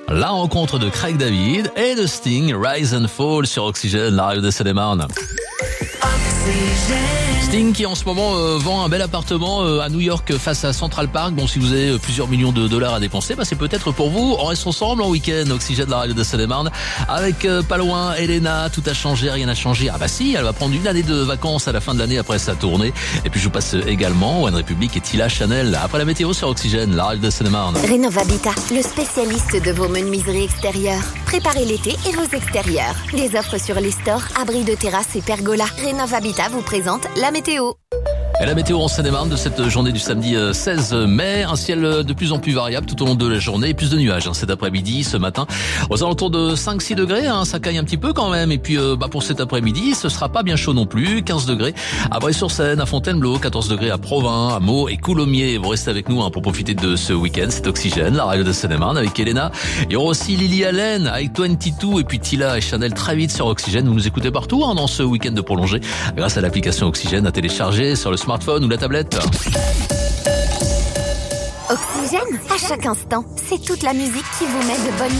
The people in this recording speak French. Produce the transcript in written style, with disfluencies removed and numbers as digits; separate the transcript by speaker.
Speaker 1: La rencontre de Craig David et de Sting, Rise and Fall sur Oxygène, la radio de Seine-et-Marne. Sting qui en ce moment vend un bel appartement à New York face à Central Park. Bon, si vous avez plusieurs millions de dollars à dépenser, c'est peut-être pour vous. On reste ensemble en week-end, Oxygène, la radio de Seine-et-Marne, avec pas loin Elena. Tout a changé, rien n'a changé. Ah bah si, elle va prendre une année de vacances à la fin de l'année après sa tournée. Et puis je vous passe également One Republic et Tila Chanel après la météo sur Oxygène, la radio de Seine-et-Marne.
Speaker 2: Rénovabitat, le spécialiste de vos menuiseries extérieures. Préparez l'été et vos extérieurs. Des offres sur les stores, abris de terrasse et pergola. Rénovabitat vous présente la météo.
Speaker 1: Et la météo en Seine-et-Marne de cette journée du samedi 16 mai, un ciel de plus en plus variable tout au long de la journée et plus de nuages cet après-midi, ce matin, aux alentours de 5-6 degrés, ça caille un petit peu quand même. Et puis pour cet après-midi, ce sera pas bien chaud non plus, 15 degrés à Bray-sur-Seine, à Fontainebleau, 14 degrés à Provins, à Meaux et Coulommiers. Vous restez avec nous pour profiter de ce week-end, c'est Oxygène, la radio de Seine-et-Marne avec Elena. Il y aura aussi Lily Allen avec 22 et puis Tila et Chanel très vite sur Oxygène. Vous nous écoutez partout dans ce week-end de prolongé grâce à l'application Oxygène à télécharger sur le smartphone ou la tablette.
Speaker 2: Oxygène, à chaque instant, c'est toute la musique qui vous met de bonne